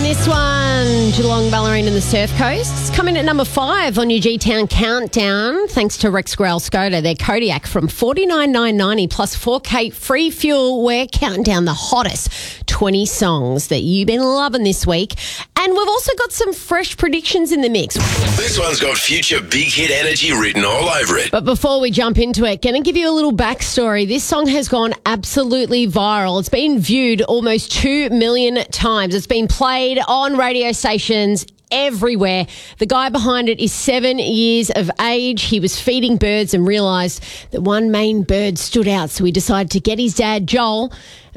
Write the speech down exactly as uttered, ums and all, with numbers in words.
this one, Geelong, Ballarat and the Surf Coast. It's coming at number five on your G-Town Countdown, thanks to Rex Grail Skoda. Their Kodiak from forty-nine thousand nine hundred ninety plus four K free fuel. We're counting down the hottest twenty songs that you've been loving this week. And we've also got some fresh predictions in the mix. This one's got future big hit energy written all over it. But before we jump into it, going to give you a little backstory. This song has gone absolutely viral. It's been viewed almost two million times. It's been played on radio stations everywhere. The guy behind it is seven years of age. He was feeding birds and realised that one main bird stood out, so he decided to get his dad, Joel,